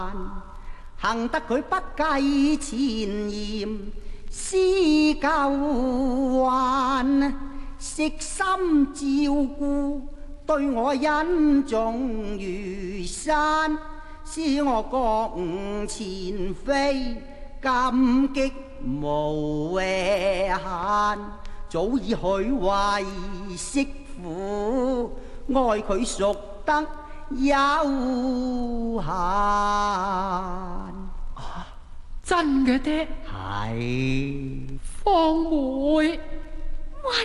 幸得佢不計前嫌，思舊還，悉心照顧，對我恩重如山，使我覺前非，感激無限。早已許為媳婦，愛佢熟得有限。 真嘅爹？ 係。 芳妹。